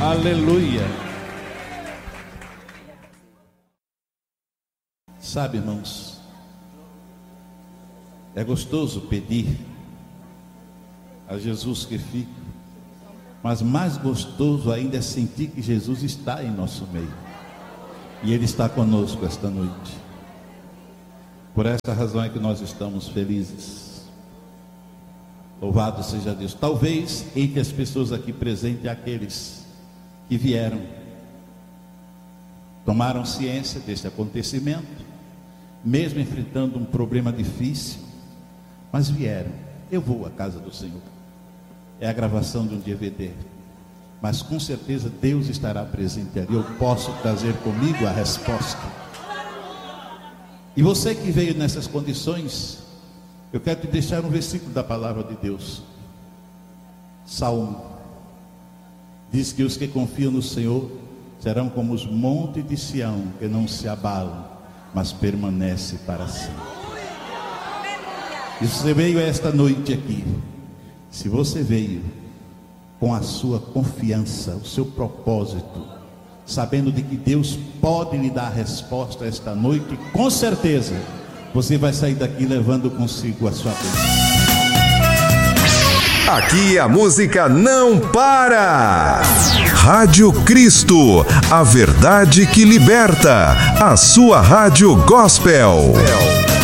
Aleluia. Sabe, irmãos, é gostoso pedir a Jesus que fique, mas mais gostoso ainda é sentir que Jesus está em nosso meio, e Ele está conosco esta noite. Por essa razão é que nós estamos felizes. Louvado seja Deus. Talvez entre as pessoas aqui presentes, aqueles que vieram, tomaram ciência desse acontecimento, mesmo enfrentando um problema difícil, mas vieram. Eu vou à casa do Senhor. É a gravação de um DVD, mas com certeza Deus estará presente ali. Eu posso trazer comigo a resposta. E você que veio nessas condições, eu quero te deixar um versículo da palavra de Deus. Salmo diz que os que confiam no Senhor serão como os montes de Sião, que não se abalam, mas permanece para sempre. E você veio esta noite aqui, se você veio com a sua confiança, o seu propósito, sabendo de que Deus pode lhe dar a resposta esta noite, com certeza você vai sair daqui levando consigo a sua bênção. Aqui a música não para. Rádio Cristo, a verdade que liberta. A sua rádio gospel.